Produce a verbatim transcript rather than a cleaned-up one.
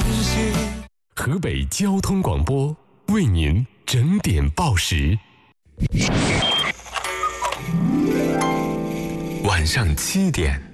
系。 河北交通广播为您整点报时。晚上七点。